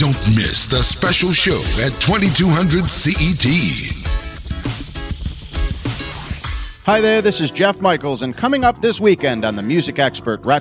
Don't miss the special show at 2200 CET. Hi there, this is Jeff Michaels, and coming up this weekend on the Music Expert Rhett